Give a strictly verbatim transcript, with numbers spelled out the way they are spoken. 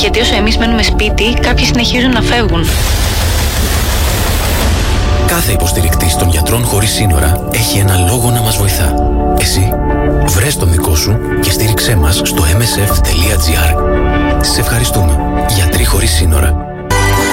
γιατί όσο εμείς μένουμε σπίτι, κάποιοι συνεχίζουν να φεύγουν. Κάθε υποστηρικτής των Γιατρών Χωρίς Σύνορα έχει ένα λόγο να μας βοηθά. Εσύ, βρες τον δικό σου και στήριξέ μας στο εμ ες εφ τελεία τζι άρ. Σε ευχαριστούμε. Γιατροί Χωρίς Σύνορα.